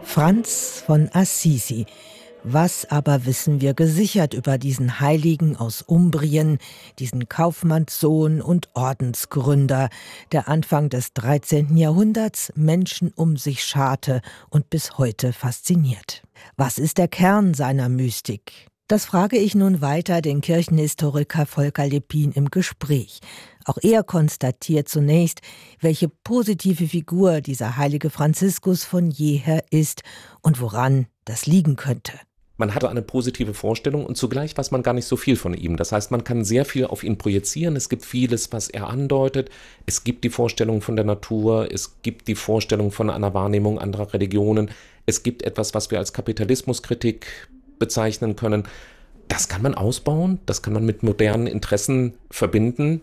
Franz von Assisi. Was aber wissen wir gesichert über diesen Heiligen aus Umbrien, diesen Kaufmannssohn und Ordensgründer, der Anfang des 13. Jahrhunderts Menschen um sich scharte und bis heute fasziniert? Was ist der Kern seiner Mystik? Das frage ich nun weiter den Kirchenhistoriker Volker Leppin im Gespräch. Auch er konstatiert zunächst, welche positive Figur dieser heilige Franziskus von jeher ist und woran das liegen könnte. Man hatte eine positive Vorstellung und zugleich weiß man gar nicht so viel von ihm. Das heißt, man kann sehr viel auf ihn projizieren. Es gibt vieles, was er andeutet. Es gibt die Vorstellung von der Natur. Es gibt die Vorstellung von einer Wahrnehmung anderer Religionen. Es gibt etwas, was wir als Kapitalismuskritik bezeichnen können. Das kann man ausbauen. Das kann man mit modernen Interessen verbinden.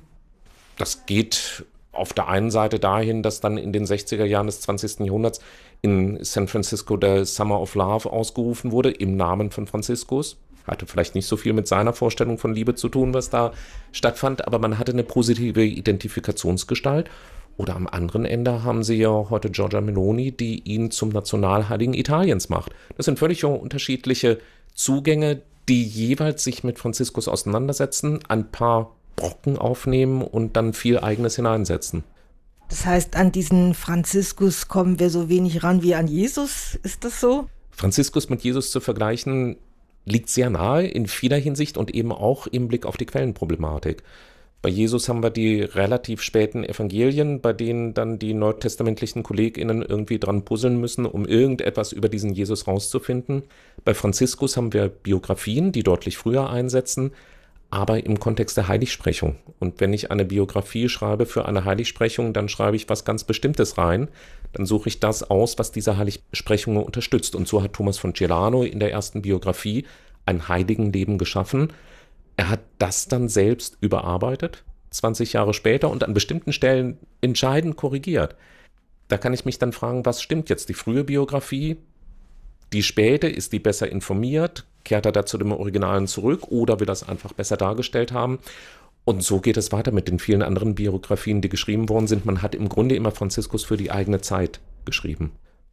Das geht auf der einen Seite dahin, dass dann in den 60er Jahren des 20. Jahrhunderts in San Francisco der Summer of Love ausgerufen wurde, im Namen von Franziskus. Hatte vielleicht nicht so viel mit seiner Vorstellung von Liebe zu tun, was da stattfand, aber man hatte eine positive Identifikationsgestalt. Oder am anderen Ende haben Sie ja heute Giorgia Meloni, die ihn zum Nationalheiligen Italiens macht. Das sind völlig unterschiedliche Zugänge, die jeweils sich mit Franziskus auseinandersetzen, ein paar Brocken aufnehmen und dann viel Eigenes hineinsetzen. Das heißt, an diesen Franziskus kommen wir so wenig ran wie an Jesus, ist das so? Franziskus mit Jesus zu vergleichen, liegt sehr nahe in vieler Hinsicht und eben auch im Blick auf die Quellenproblematik. Bei Jesus haben wir die relativ späten Evangelien, bei denen dann die neutestamentlichen KollegInnen irgendwie dran puzzeln müssen, um irgendetwas über diesen Jesus rauszufinden. Bei Franziskus haben wir Biografien, die deutlich früher einsetzen, aber im Kontext der Heiligsprechung. Und wenn ich eine Biografie schreibe für eine Heiligsprechung, dann schreibe ich was ganz Bestimmtes rein. Dann suche ich das aus, was diese Heiligsprechung unterstützt. Und so hat Thomas von Celano in der ersten Biografie ein Heiligenleben geschaffen. Er hat das dann selbst überarbeitet, 20 Jahre später, und an bestimmten Stellen entscheidend korrigiert. Da kann ich mich dann fragen, was stimmt jetzt? Die frühe Biografie, die späte, ist die besser informiert? Kehrt er da zu dem Originalen zurück oder will das einfach besser dargestellt haben? Und so geht es weiter mit den vielen anderen Biografien, die geschrieben worden sind. Man hat im Grunde immer Franziskus für die eigene Zeit geschrieben.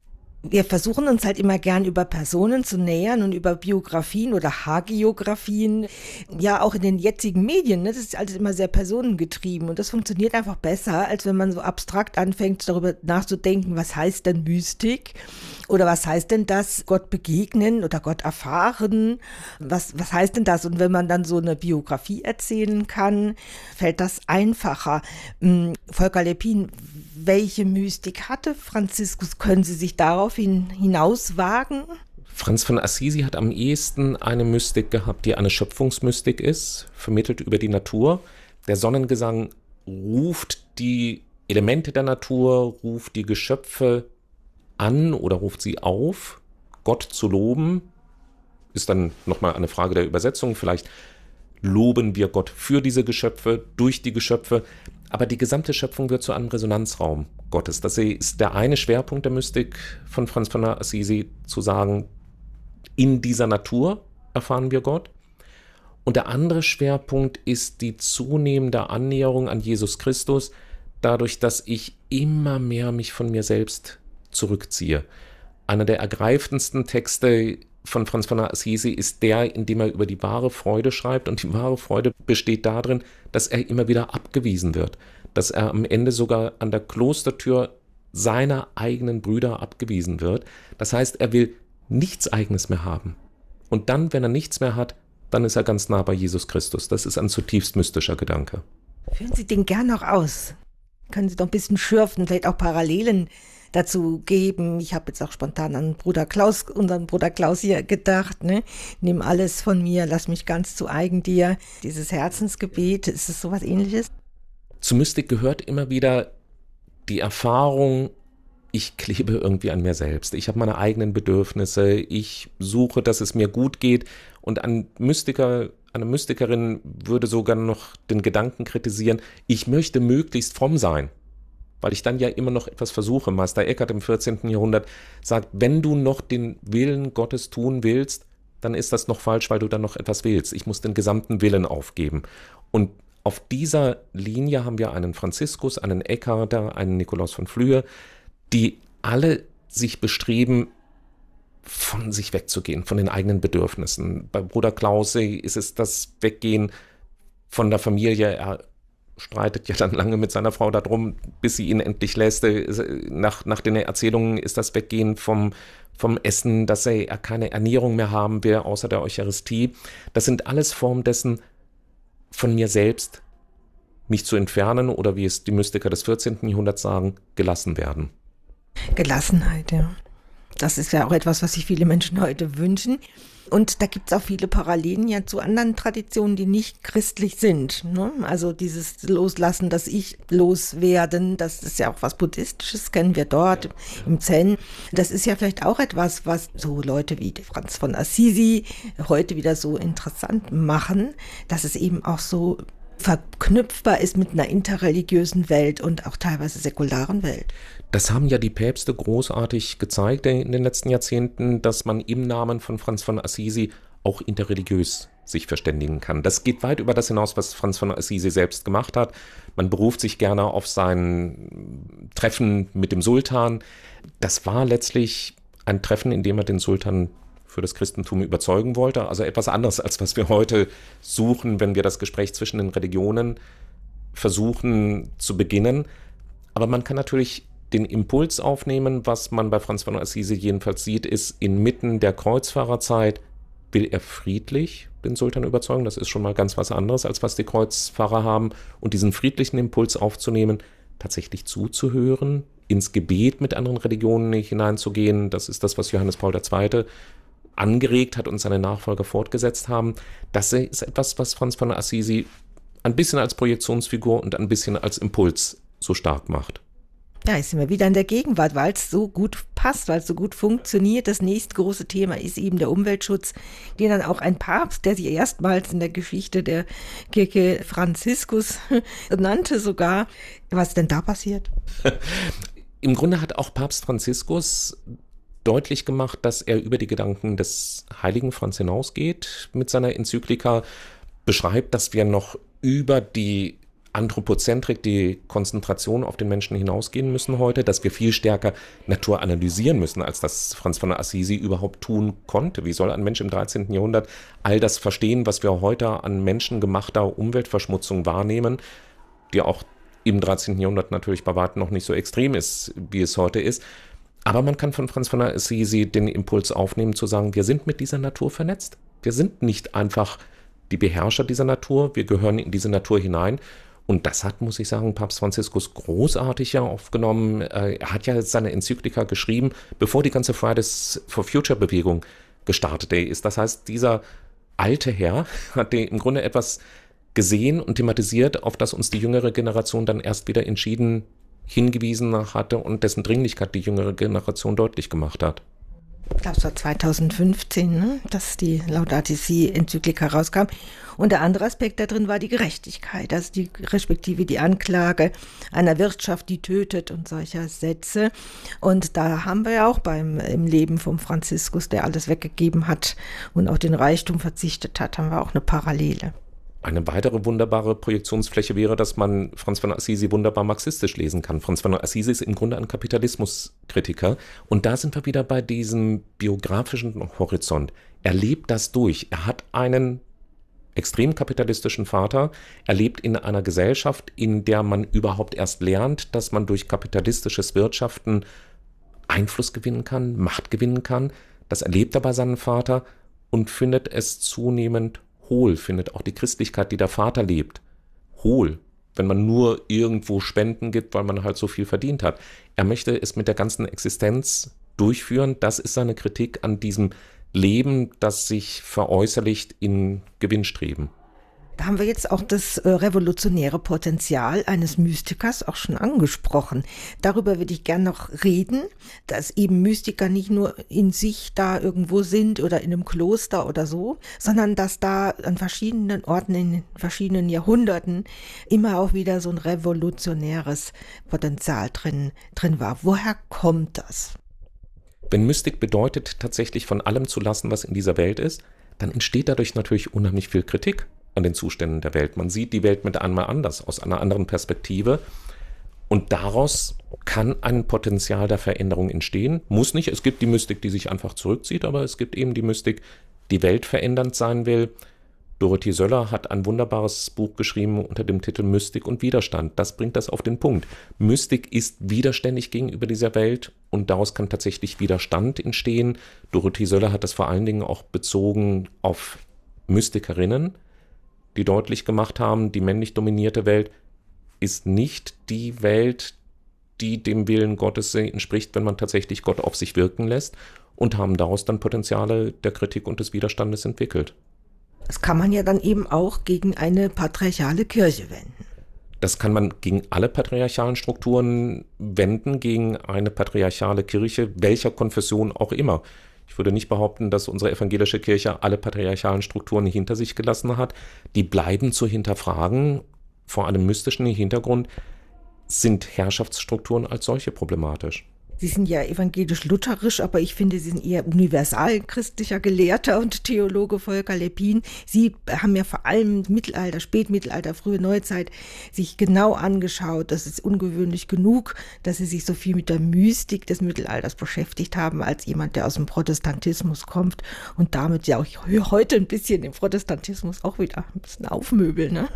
Wir versuchen uns halt immer gern über Personen zu nähern und über Biografien oder Hagiografien, ja auch in den jetzigen Medien, ne? Das ist alles immer sehr personengetrieben und das funktioniert einfach besser, als wenn man so abstrakt anfängt, darüber nachzudenken, was heißt denn Mystik oder was heißt denn das, Gott begegnen oder Gott erfahren, was heißt denn das? Und wenn man dann so eine Biografie erzählen kann, fällt das einfacher. Volker Leppin, welche Mystik hatte Franziskus? Können Sie sich darauf hinauswagen? Franz von Assisi hat am ehesten eine Mystik gehabt, die eine Schöpfungsmystik ist, vermittelt über die Natur. Der Sonnengesang ruft die Elemente der Natur, ruft die Geschöpfe an oder ruft sie auf, Gott zu loben. Ist dann nochmal eine Frage der Übersetzung. Vielleicht loben wir Gott für diese Geschöpfe, durch die Geschöpfe. Aber die gesamte Schöpfung wird zu einem Resonanzraum Gottes. Das ist der eine Schwerpunkt der Mystik von Franz von Assisi, zu sagen, in dieser Natur erfahren wir Gott. Und der andere Schwerpunkt ist die zunehmende Annäherung an Jesus Christus, dadurch, dass ich immer mehr mich von mir selbst zurückziehe. Einer der ergreifendsten Texte von Franz von Assisi ist der, in dem er über die wahre Freude schreibt. Und die wahre Freude besteht darin, dass er immer wieder abgewiesen wird. Dass er am Ende sogar an der Klostertür seiner eigenen Brüder abgewiesen wird. Das heißt, er will nichts Eigenes mehr haben. Und dann, wenn er nichts mehr hat, dann ist er ganz nah bei Jesus Christus. Das ist ein zutiefst mystischer Gedanke. Führen Sie den gern noch aus. Können Sie doch ein bisschen schürfen, vielleicht auch Parallelen dazu geben. Ich habe jetzt auch spontan an unseren Bruder Klaus hier gedacht, ne? Nimm alles von mir, lass mich ganz zu eigen dir. Dieses Herzensgebet, ist es sowas Ähnliches? Zur Mystik gehört immer wieder die Erfahrung, ich klebe irgendwie an mir selbst. Ich habe meine eigenen Bedürfnisse. Ich suche, dass es mir gut geht. Und ein Mystiker, eine Mystikerin würde sogar noch den Gedanken kritisieren, ich möchte möglichst fromm sein. Weil ich dann ja immer noch etwas versuche. Meister Eckhart im 14. Jahrhundert sagt, wenn du noch den Willen Gottes tun willst, dann ist das noch falsch, weil du dann noch etwas willst. Ich muss den gesamten Willen aufgeben. Und auf dieser Linie haben wir einen Franziskus, einen Eckhart, einen Nikolaus von Flühe, die alle sich bestreben, von sich wegzugehen, von den eigenen Bedürfnissen. Bei Bruder Klaus ist es das Weggehen von der Familie. Er streitet ja dann lange mit seiner Frau darum, bis sie ihn endlich lässt. Nach den Erzählungen ist das Weggehen vom Essen, dass er keine Ernährung mehr haben will, außer der Eucharistie. Das sind alles Formen dessen, von mir selbst mich zu entfernen oder wie es die Mystiker des 14. Jahrhunderts sagen, gelassen werden. Gelassenheit, ja. Das ist ja auch etwas, was sich viele Menschen heute wünschen. Und da gibt es auch viele Parallelen ja zu anderen Traditionen, die nicht christlich sind. Ne? Also dieses Loslassen, das Ich loswerden, das ist ja auch was Buddhistisches, kennen wir dort im Zen. Das ist ja vielleicht auch etwas, was so Leute wie Franz von Assisi heute wieder so interessant machen, dass es eben auch so verknüpfbar ist mit einer interreligiösen Welt und auch teilweise säkularen Welt. Das haben ja die Päpste großartig gezeigt in den letzten Jahrzehnten, dass man im Namen von Franz von Assisi auch interreligiös sich verständigen kann. Das geht weit über das hinaus, was Franz von Assisi selbst gemacht hat. Man beruft sich gerne auf sein Treffen mit dem Sultan. Das war letztlich ein Treffen, in dem er den Sultan für das Christentum überzeugen wollte. Also etwas anderes, als was wir heute suchen, wenn wir das Gespräch zwischen den Religionen versuchen zu beginnen. Aber man kann natürlich den Impuls aufnehmen, was man bei Franz von Assisi jedenfalls sieht, ist, inmitten der Kreuzfahrerzeit will er friedlich den Sultan überzeugen. Das ist schon mal ganz was anderes, als was die Kreuzfahrer haben. Und diesen friedlichen Impuls aufzunehmen, tatsächlich zuzuhören, ins Gebet mit anderen Religionen hineinzugehen, das ist das, was Johannes Paul II. Angeregt hat und seine Nachfolger fortgesetzt haben. Das ist etwas, was Franz von Assisi ein bisschen als Projektionsfigur und ein bisschen als Impuls so stark macht. Ja, ist immer wieder in der Gegenwart, weil es so gut passt, weil es so gut funktioniert. Das nächste große Thema ist eben der Umweltschutz, den dann auch ein Papst, der sich erstmals in der Geschichte der Kirche Franziskus nannte sogar. Was ist denn da passiert? Im Grunde hat auch Papst Franziskus deutlich gemacht, dass er über die Gedanken des heiligen Franz hinausgeht mit seiner Enzyklika, beschreibt, dass wir noch über die Anthropozentrik, die Konzentration auf den Menschen hinausgehen müssen heute, dass wir viel stärker Natur analysieren müssen, als das Franz von Assisi überhaupt tun konnte. Wie soll ein Mensch im 13. Jahrhundert all das verstehen, was wir heute an menschengemachter Umweltverschmutzung wahrnehmen, die auch im 13. Jahrhundert natürlich bei weitem noch nicht so extrem ist, wie es heute ist. Aber man kann von Franz von Assisi den Impuls aufnehmen, zu sagen, wir sind mit dieser Natur vernetzt. Wir sind nicht einfach die Beherrscher dieser Natur, wir gehören in diese Natur hinein. Und das hat, muss ich sagen, Papst Franziskus großartig ja aufgenommen. Er hat ja seine Enzyklika geschrieben, bevor die ganze Fridays for Future Bewegung gestartet ist. Das heißt, dieser alte Herr hat im Grunde etwas gesehen und thematisiert, auf das uns die jüngere Generation dann erst wieder entschieden hingewiesen hatte und dessen Dringlichkeit die jüngere Generation deutlich gemacht hat. Ich glaube, es war 2015, ne, dass die Laudato Si-Enzyklika rauskam. Und der andere Aspekt da drin war die Gerechtigkeit, also respektive die Anklage einer Wirtschaft, die tötet und solcher Sätze. Und da haben wir ja auch im Leben vom Franziskus, der alles weggegeben hat und auf den Reichtum verzichtet hat, haben wir auch eine Parallele. Eine weitere wunderbare Projektionsfläche wäre, dass man Franz von Assisi wunderbar marxistisch lesen kann. Franz von Assisi ist im Grunde ein Kapitalismuskritiker. Und da sind wir wieder bei diesem biografischen Horizont. Er lebt das durch. Er hat einen extrem kapitalistischen Vater. Er lebt in einer Gesellschaft, in der man überhaupt erst lernt, dass man durch kapitalistisches Wirtschaften Einfluss gewinnen kann, Macht gewinnen kann. Das erlebt er bei seinem Vater und findet es zunehmend hohl, findet auch die Christlichkeit, die der Vater lebt, hohl, wenn man nur irgendwo Spenden gibt, weil man halt so viel verdient hat. Er möchte es mit der ganzen Existenz durchführen. Das ist seine Kritik an diesem Leben, das sich veräußerlicht in Gewinnstreben. Da haben wir jetzt auch das revolutionäre Potenzial eines Mystikers auch schon angesprochen. Darüber würde ich gern noch reden, dass eben Mystiker nicht nur in sich da irgendwo sind oder in einem Kloster oder so, sondern dass da an verschiedenen Orten in verschiedenen Jahrhunderten immer auch wieder so ein revolutionäres Potenzial drin war. Woher kommt das? Wenn Mystik bedeutet, tatsächlich von allem zu lassen, was in dieser Welt ist, dann entsteht dadurch natürlich unheimlich viel Kritik an den Zuständen der Welt. Man sieht die Welt mit einmal anders, aus einer anderen Perspektive. Und daraus kann ein Potenzial der Veränderung entstehen. Muss nicht, es gibt die Mystik, die sich einfach zurückzieht, aber es gibt eben die Mystik, die weltverändernd sein will. Dorothee Söller hat ein wunderbares Buch geschrieben unter dem Titel Mystik und Widerstand. Das bringt das auf den Punkt. Mystik ist widerständig gegenüber dieser Welt und daraus kann tatsächlich Widerstand entstehen. Dorothee Söller hat das vor allen Dingen auch bezogen auf Mystikerinnen, die deutlich gemacht haben, die männlich dominierte Welt ist nicht die Welt, die dem Willen Gottes entspricht, wenn man tatsächlich Gott auf sich wirken lässt, und haben daraus dann Potenziale der Kritik und des Widerstandes entwickelt. Das kann man ja dann eben auch gegen eine patriarchale Kirche wenden. Das kann man gegen alle patriarchalen Strukturen wenden, gegen eine patriarchale Kirche, welcher Konfession auch immer. Ich würde nicht behaupten, dass unsere evangelische Kirche alle patriarchalen Strukturen hinter sich gelassen hat. Die bleiben zu hinterfragen. Vor einem mystischen Hintergrund sind Herrschaftsstrukturen als solche problematisch. Sie sind ja evangelisch-lutherisch, aber ich finde, Sie sind eher universal christlicher Gelehrter und Theologe Volker Leppin. Sie haben ja vor allem Mittelalter, Spätmittelalter, frühe Neuzeit sich genau angeschaut. Das ist ungewöhnlich genug, dass Sie sich so viel mit der Mystik des Mittelalters beschäftigt haben, als jemand, der aus dem Protestantismus kommt und damit ja auch heute ein bisschen den Protestantismus auch wieder ein bisschen aufmöbeln, ne?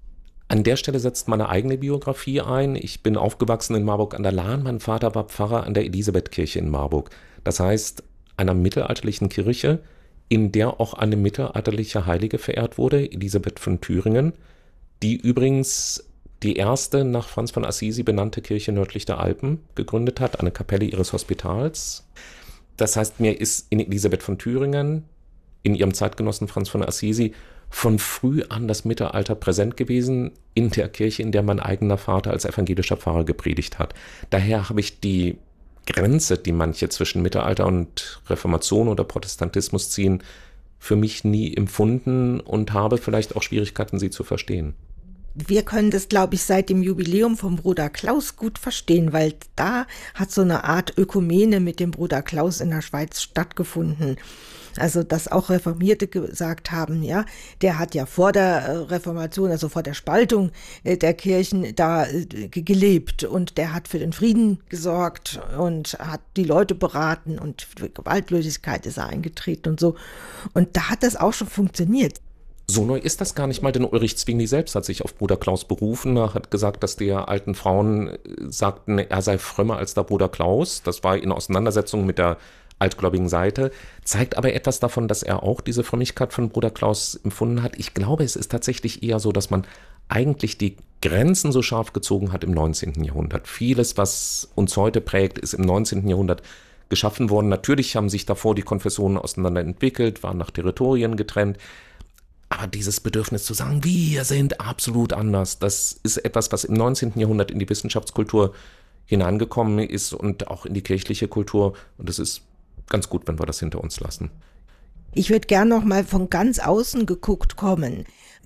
An der Stelle setzt meine eigene Biografie ein. Ich bin aufgewachsen in Marburg an der Lahn. Mein Vater war Pfarrer an der Elisabethkirche in Marburg. Das heißt, einer mittelalterlichen Kirche, in der auch eine mittelalterliche Heilige verehrt wurde, Elisabeth von Thüringen, die übrigens die erste nach Franz von Assisi benannte Kirche nördlich der Alpen gegründet hat, eine Kapelle ihres Hospitals. Das heißt, mir ist in Elisabeth von Thüringen, in ihrem Zeitgenossen Franz von Assisi, von früh an das Mittelalter präsent gewesen in der Kirche, in der mein eigener Vater als evangelischer Pfarrer gepredigt hat. Daher habe ich die Grenze, die manche zwischen Mittelalter und Reformation oder Protestantismus ziehen, für mich nie empfunden und habe vielleicht auch Schwierigkeiten, sie zu verstehen. Wir können das, glaube ich, seit dem Jubiläum vom Bruder Klaus gut verstehen, weil da hat so eine Art Ökumene mit dem Bruder Klaus in der Schweiz stattgefunden. Also, dass auch Reformierte gesagt haben, ja, der hat ja vor der Reformation, also vor der Spaltung der Kirchen da gelebt und der hat für den Frieden gesorgt und hat die Leute beraten und für Gewaltlosigkeit ist er eingetreten und so. Und da hat das auch schon funktioniert. So neu ist das gar nicht mal, denn Ulrich Zwingli selbst hat sich auf Bruder Klaus berufen. Er hat gesagt, dass die alten Frauen sagten, er sei frömmer als der Bruder Klaus. Das war in Auseinandersetzung mit der altgläubigen Seite, zeigt aber etwas davon, dass er auch diese Frömmigkeit von Bruder Klaus empfunden hat. Ich glaube, es ist tatsächlich eher so, dass man eigentlich die Grenzen so scharf gezogen hat im 19. Jahrhundert. Vieles, was uns heute prägt, ist im 19. Jahrhundert geschaffen worden. Natürlich haben sich davor die Konfessionen auseinander entwickelt, waren nach Territorien getrennt. Aber dieses Bedürfnis zu sagen, wir sind absolut anders, das ist etwas, was im 19. Jahrhundert in die Wissenschaftskultur hineingekommen ist und auch in die kirchliche Kultur. Und es ist ganz gut, wenn wir das hinter uns lassen. Ich würde gern noch mal von ganz außen geguckt kommen.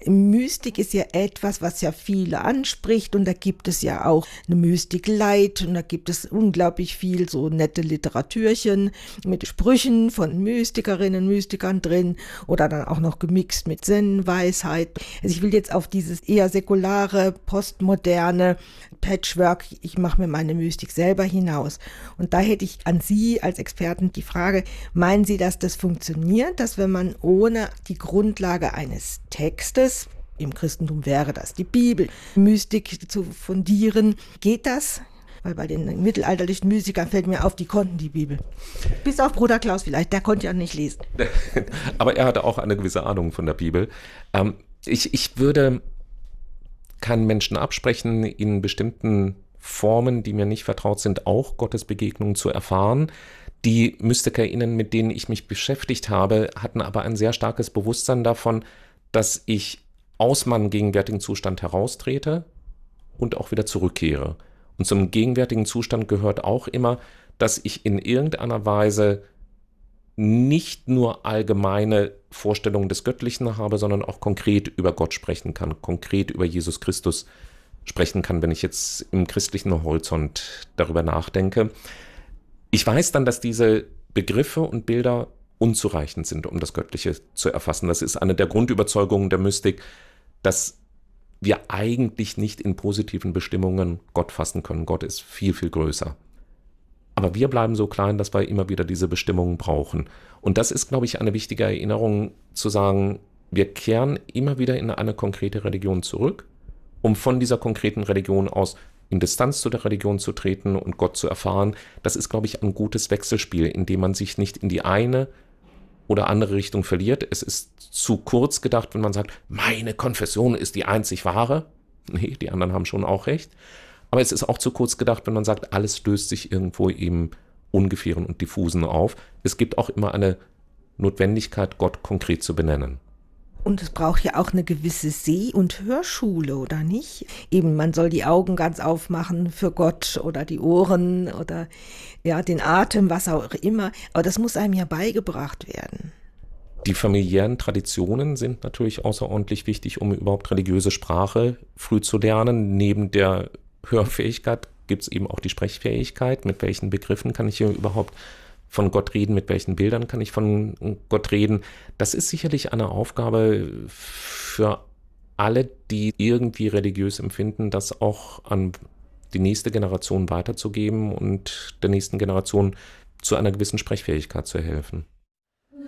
Mystik ist ja etwas, was ja viele anspricht und da gibt es ja auch eine Mystik Light und da gibt es unglaublich viel so nette Literatürchen mit Sprüchen von Mystikerinnen, Mystikern drin oder dann auch noch gemixt mit Zen-Weisheit. Also ich will jetzt auf dieses eher säkulare, postmoderne Patchwork, ich mache mir meine Mystik selber hinaus. Und da hätte ich an Sie als Experten die Frage, meinen Sie, dass das funktioniert, dass wenn man ohne die Grundlage eines Textes, im Christentum wäre das die Bibel, Mystik zu fundieren, geht das? Weil bei den mittelalterlichen Mystikern fällt mir auf, die konnten die Bibel. Bis auf Bruder Klaus vielleicht, der konnte ja nicht lesen. Aber er hatte auch eine gewisse Ahnung von der Bibel. Ich würde keinen Menschen absprechen, in bestimmten Formen, die mir nicht vertraut sind, auch Gottes Begegnungen zu erfahren. Die MystikerInnen, mit denen ich mich beschäftigt habe, hatten aber ein sehr starkes Bewusstsein davon, dass ich aus meinem gegenwärtigen Zustand heraustrete und auch wieder zurückkehre. Und zum gegenwärtigen Zustand gehört auch immer, dass ich in irgendeiner Weise nicht nur allgemeine Vorstellungen des Göttlichen habe, sondern auch konkret über Gott sprechen kann, konkret über Jesus Christus sprechen kann, wenn ich jetzt im christlichen Horizont darüber nachdenke. Ich weiß dann, dass diese Begriffe und Bilder unzureichend sind, um das Göttliche zu erfassen. Das ist eine der Grundüberzeugungen der Mystik, dass wir eigentlich nicht in positiven Bestimmungen Gott fassen können. Gott ist viel, viel größer. Aber wir bleiben so klein, dass wir immer wieder diese Bestimmungen brauchen. Und das ist, glaube ich, eine wichtige Erinnerung, zu sagen, wir kehren immer wieder in eine konkrete Religion zurück, um von dieser konkreten Religion aus in Distanz zu der Religion zu treten und Gott zu erfahren. Das ist, glaube ich, ein gutes Wechselspiel, in dem man sich nicht in die eine oder andere Richtung verliert. Es ist zu kurz gedacht, wenn man sagt, meine Konfession ist die einzig wahre. Nee, die anderen haben schon auch recht. Aber es ist auch zu kurz gedacht, wenn man sagt, alles löst sich irgendwo im Ungefähren und Diffusen auf. Es gibt auch immer eine Notwendigkeit, Gott konkret zu benennen. Und es braucht ja auch eine gewisse Seh- und Hörschule, oder nicht? Eben, man soll die Augen ganz aufmachen für Gott oder die Ohren oder ja, den Atem, was auch immer. Aber das muss einem ja beigebracht werden. Die familiären Traditionen sind natürlich außerordentlich wichtig, um überhaupt religiöse Sprache früh zu lernen. Neben der Hörfähigkeit gibt es eben auch die Sprechfähigkeit. Mit welchen Begriffen kann ich hier überhaupt von Gott reden, mit welchen Bildern kann ich von Gott reden? Das ist sicherlich eine Aufgabe für alle, die irgendwie religiös empfinden, das auch an die nächste Generation weiterzugeben und der nächsten Generation zu einer gewissen Sprechfähigkeit zu helfen.